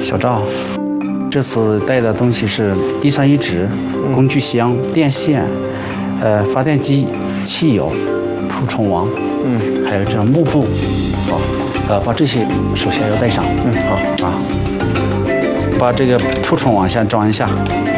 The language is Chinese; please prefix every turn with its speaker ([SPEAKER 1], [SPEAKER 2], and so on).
[SPEAKER 1] 小赵，这次带的东西是一酸一酯、工具箱、电线、发电机、汽油、除虫网，还有这幕布，把这些首先要带上，好啊，把这个除虫网先装一下。